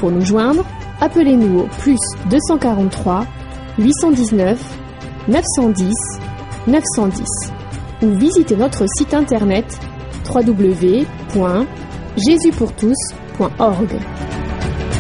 Pour nous joindre, appelez-nous au plus 243 819 910 910 ou visitez notre site internet www.jesuspourtous.org.